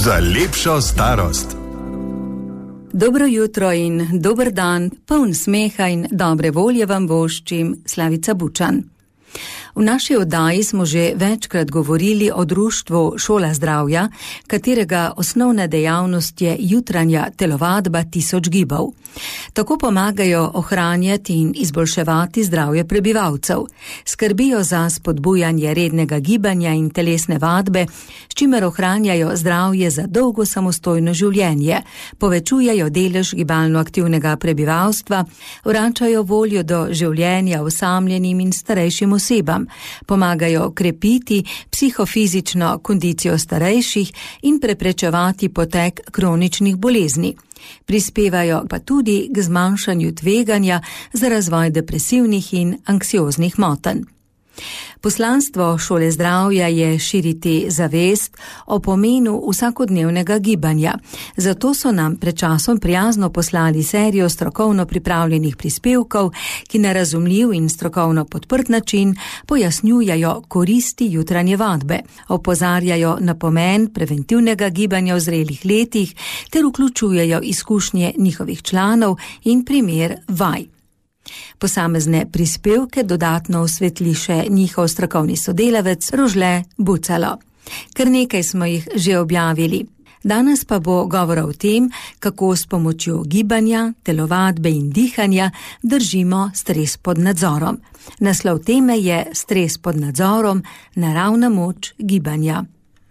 Za lepšo starost. Dobro jutro in dober dan, poln smeha in dobre volje vam voščim, Slavica Bučan. V naši oddaji smo že večkrat govorili o društvu Šola zdravja, katerega osnovna dejavnost je jutranja telovadba 1000 gibov. Tako pomagajo ohranjati in izboljševati zdravje prebivalcev. Skrbijo za spodbujanje rednega gibanja in telesne vadbe, s čimer ohranjajo zdravje za dolgo samostojno življenje, povečujejo delež gibalno aktivnega prebivalstva, vračajo voljo do življenja osamljenim in starejšim osebam, pomagajo krepiti psihofizično kondicijo starejših in preprečevati potek kroničnih bolezni. Prispevajo pa tudi k zmanjšanju tveganja za razvoj depresivnih in anksioznih motenj. Poslanstvo Šole zdravja je širiti zavest o pomenu vsakodnevnega gibanja. Zato so nam pred časom prijazno poslali serijo strokovno pripravljenih prispevkov, ki na razumljiv in strokovno podprt način pojasnjujejo koristi jutranje vadbe, opozarjajo na pomen preventivnega gibanja v zrelih letih ter vključujejo izkušnje njihovih članov in primer vaj. Posamezne prispevke dodatno osvetli še njihov strokovni sodelavec Rožle Bucalo. Kar nekaj smo jih že objavili. Danes pa bo govora o tem, kako s pomočjo gibanja, telovadbe in dihanja držimo stres pod nadzorom. Naslov teme je Stres pod nadzorom, naravna moč gibanja.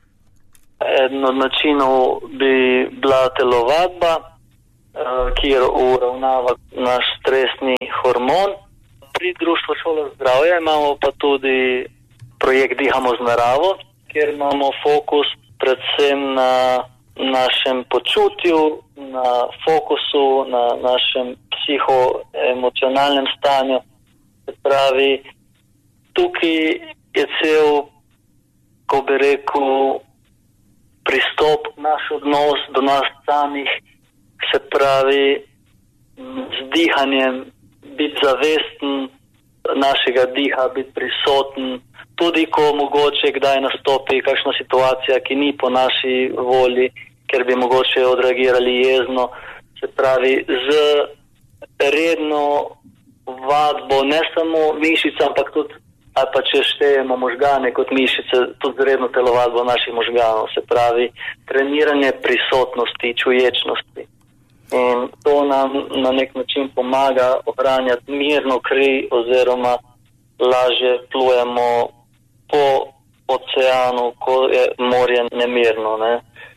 Eden od načinov bi bila telovadba, kjer uravnava naš stresni hormon. Pri društvu Šola zdravja imamo pa tudi projekt Dihamo z naravo, kjer imamo fokus predvsem na našem počutju, na fokusu, na našem psihoemocionalnem stanju. Se pravi, tukaj je cel, ko bi rekel, pristop, naš odnos do nas samih, se pravi, z dihanjem, biti zavesten našega diha, biti prisoten, tudi ko mogoče kdaj nastopi kakšna situacija, ki ni po naši volji, ker bi mogoče odreagirali jezno. Se pravi, z redno vadbo, ne samo mišica, ampak tudi, ali pa če štejemo možgane kot mišice, tudi z redno telovadbo naših možganov. Se pravi, treniranje prisotnosti, čuječnosti. In to nam na nek način pomaga ohranjati mirno kri oziroma lažje plujemo po oceanu, ko je morje nemirno, ne.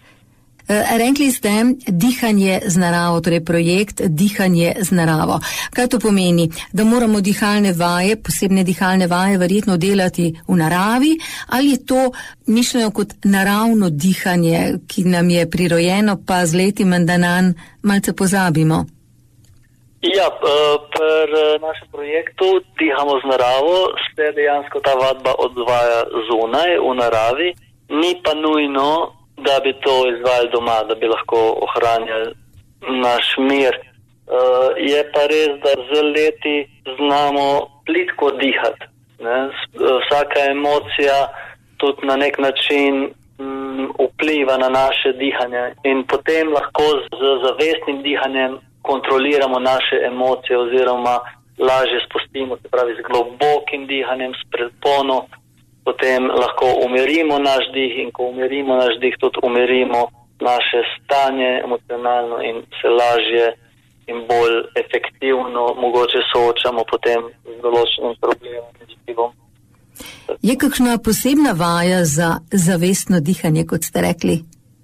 Rekli ste dihanje z naravo, torej projekt Dihanje z naravo. Kaj to pomeni? Da moramo dihalne vaje, posebne dihalne vaje verjetno delati v naravi, ali je to mišljeno kot naravno dihanje, ki nam je prirojeno, pa z leti menda nanj malce pozabimo? Ja, pri našem projektu Dihamo z naravo se dejansko ta vadba odvaja zunaj, v naravi, ni pa nujno, da bi to izvajali doma, da bi lahko ohranjali naš mir. Je pa res, da z leti znamo plitko dihati. Ne? Vsaka emocija tudi na nek način vpliva na naše dihanje in potem lahko z zavestnim dihanjem kontroliramo naše emocije oziroma lažje spustimo, se pravi z globokim dihanjem, s predpono. Potem lahko umirimo naš dih in ko umirimo naš dih, tudi umirimo naše stanje emocionalno in se lažje in bolj efektivno mogoče soočamo potem z določenim problemom. Je kakšna posebna vaja za zavestno dihanje, kot ste rekli?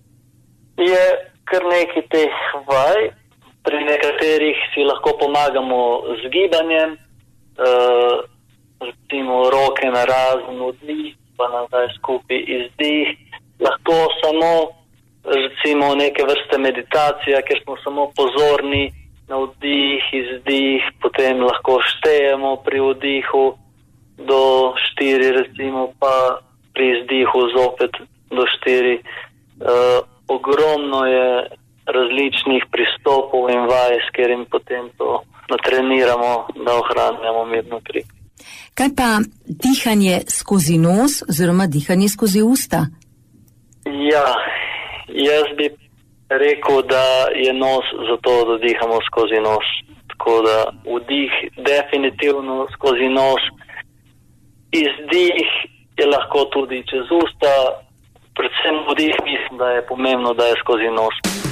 Je kar nekaj teh vaj, pri nekaterih si lahko pomagamo z gibanjem, recimo roke na razen vdih, pa nazaj skupaj izdih. Lahko samo recimo neke vrste meditacija, kjer smo samo pozorni na vdih, izdih, potem lahko štejemo pri vdihu do 4 recimo, pa pri izdihu zopet do 4. Ogromno je različnih pristopov in vaj, s katerim potem to natreniramo, da ohranjamo mirno kri. Kaj pa dihanje skozi nos oziroma dihanje skozi usta? Ja, Jaz bi rekel, da je nos zato, da dihamo skozi nos. Tako da vdih definitivno skozi nos, izdih je lahko tudi čez usta, predvsem vdih mislim, da je pomembno, da je skozi nos.